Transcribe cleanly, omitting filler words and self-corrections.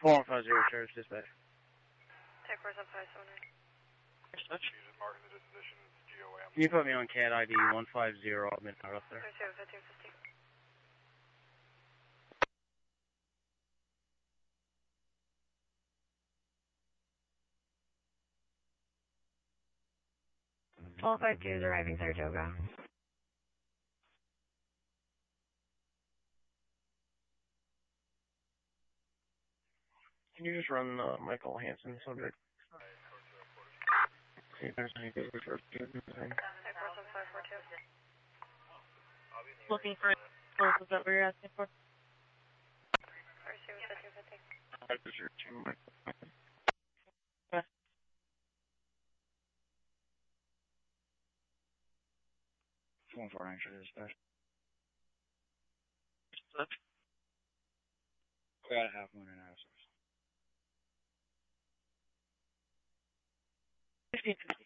4150 Church, dispatch. Tech 47579. Can you put me on CAD ID 150? I've been out up there. 371550. All 52 is arriving Saratoga. Can you just run Michael Hansen subject? See if there's any good research. Tech 47542. Looking for is that what you're asking for? 371550. Okay. 149 should dispatch. We got a half moon and out of source. 1550.